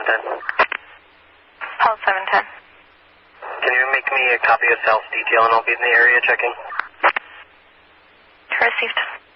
710. Hold 710. Can you make me a copy of Sal's detail and I'll be in the area checking? Received.